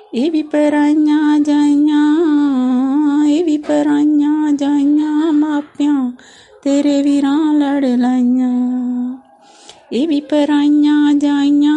ਇਹ ਵੀ ਪਰਾਈਆਂ ਜਾਈਆਂ, ਇਹ ਵੀ ਪਰਾਈਆਂ ਜਾਈਆਂ, ਮਾਪਿਆਂ ਤੇਰੇ ਵੀਰਾਂ ਲੜ ਲਾਈਆਂ। ਇਹ ਵੀ ਪਰਾਈਆਂ ਜਾਈਆਂ,